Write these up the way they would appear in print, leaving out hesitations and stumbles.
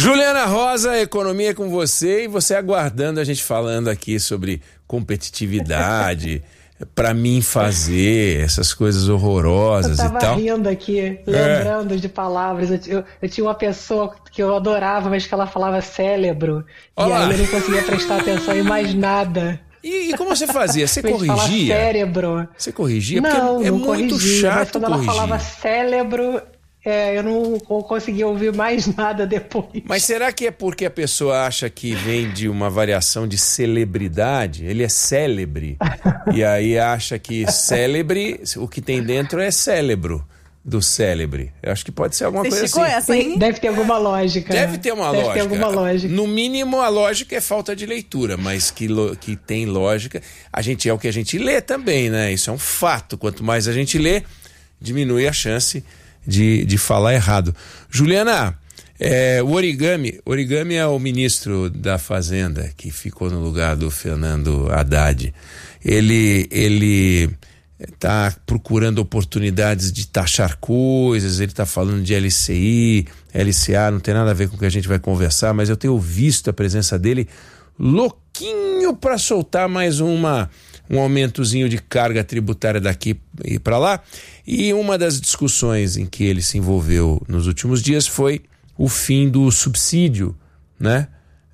Juliana Rosa, economia com você, e você aguardando a gente falando aqui sobre competitividade, para mim fazer essas coisas horrorosas e tal. Eu tava rindo aqui, lembrando de palavras. Eu tinha uma pessoa que eu adorava, mas que ela falava cérebro. Olá. E aí eu não conseguia prestar atenção em mais nada. E como você fazia? Você corrigia? Falar cérebro. Você corrigia? Não, porque é não muito corrigia, chato mas quando corrigir. ela falava cérebro, eu não conseguia ouvir mais nada depois. Mas será que é porque a pessoa acha que vem de uma variação de celebridade? Ele é célebre. E aí acha que célebre, o que tem dentro é cérebro do célebre. Eu acho que pode ser alguma coisa assim. Essa, hein? Deve ter alguma lógica. Deve ter uma lógica. Ter alguma lógica. No mínimo, a lógica é falta de leitura, mas que tem lógica. A gente é o que a gente lê também, né? Isso é um fato. Quanto mais a gente lê, diminui a chance de falar errado. Juliana, o Origami é o ministro da Fazenda que ficou no lugar do Fernando Haddad. Ele está procurando oportunidades de taxar coisas, ele está falando de LCI, LCA, não tem nada a ver com o que a gente vai conversar, mas eu tenho visto a presença dele louquinho para soltar mais um aumentozinho de carga tributária daqui e para lá. E uma das discussões em que ele se envolveu nos últimos dias foi o fim do subsídio, né,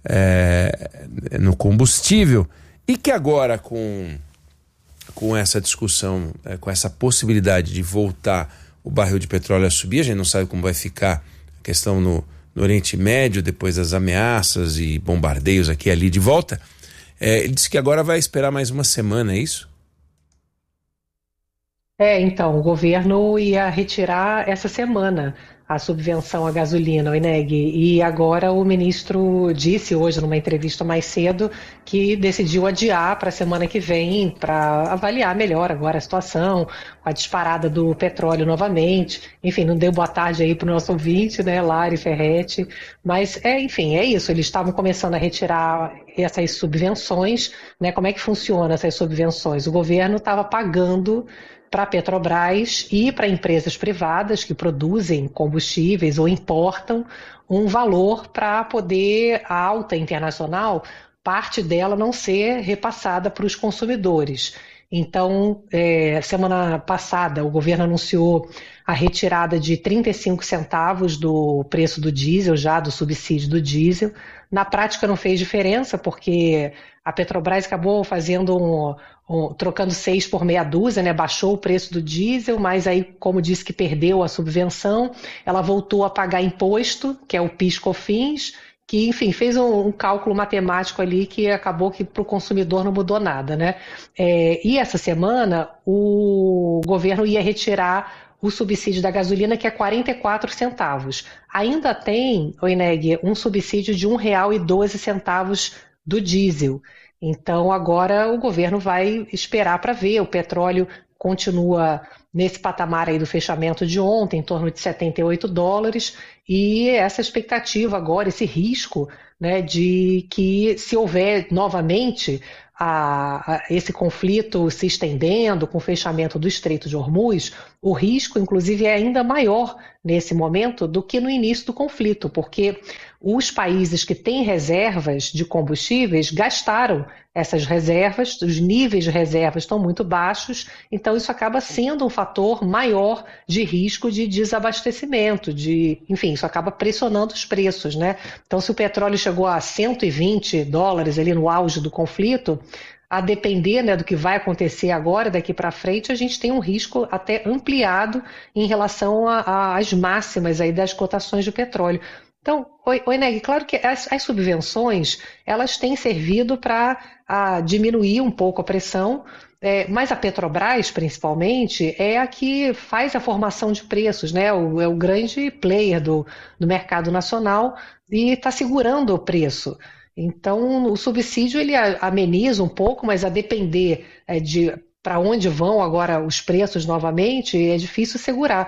no combustível, e que agora com essa discussão, com essa possibilidade de voltar o barril de petróleo a subir, a gente não sabe como vai ficar a questão no Oriente Médio, depois das ameaças e bombardeios aqui e ali de volta. Ele disse que agora vai esperar mais uma semana, é isso? Então, o governo ia retirar essa semana a subvenção à gasolina, o INEG, e agora o ministro disse hoje, numa entrevista mais cedo, que decidiu adiar para a semana que vem para avaliar melhor agora a situação, com a disparada do petróleo novamente. Enfim, não deu boa tarde aí para o nosso ouvinte, né, Lari Ferretti, mas enfim, é isso, eles estavam começando a retirar essas subvenções, né? Como é que funciona essas subvenções? O governo estava pagando para a Petrobras e para empresas privadas que produzem combustíveis ou importam um valor para poder a alta internacional, parte dela não ser repassada para os consumidores. Então, semana passada, o governo anunciou a retirada de 35 centavos do preço do diesel, já do subsídio do diesel. Na prática não fez diferença, porque a Petrobras acabou fazendo trocando 6 por meia dúzia, né? Baixou o preço do diesel, mas aí, como disse que perdeu a subvenção, ela voltou a pagar imposto, que é o PIS/COFINS, que, enfim, fez um cálculo matemático ali que acabou que para o consumidor não mudou nada, né? E essa semana o governo ia retirar o subsídio da gasolina, que é 44 centavos. Ainda tem, INEG, um subsídio de R$ 1,12 do diesel. Então agora o governo vai esperar para ver. O petróleo continua nesse patamar aí do fechamento de ontem, em torno de $78, e essa expectativa agora, esse risco, né, de que se houver novamente esse conflito se estendendo com o fechamento do Estreito de Hormuz, o risco, inclusive, é ainda maior nesse momento do que no início do conflito, porque os países que têm reservas de combustíveis gastaram essas reservas, os níveis de reservas estão muito baixos, então isso acaba sendo um fator maior de risco de desabastecimento, enfim, isso acaba pressionando os preços, né? Então, se o petróleo chegou a $120 ali no auge do conflito, a depender, né, do que vai acontecer agora, daqui para frente, a gente tem um risco até ampliado em relação às máximas aí das cotações de petróleo. Então, INEG, claro que as subvenções, elas têm servido para diminuir um pouco a pressão, mas a Petrobras, principalmente, é a que faz a formação de preços, né? É o grande player do mercado nacional e está segurando o preço. Então, o subsídio ele ameniza um pouco, mas a depender de para onde vão agora os preços novamente, é difícil segurar.